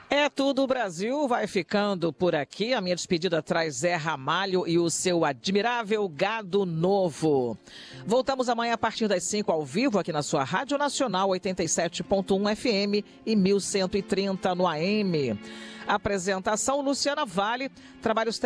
É tudo, o Brasil vai ficando por aqui. A minha despedida traz Zé Ramalho e o seu admirável Gado Novo. Voltamos amanhã a partir das 5 ao vivo aqui na sua Rádio Nacional 87.1 FM e 1130 no AM. Apresentação Luciana Vale, trabalhos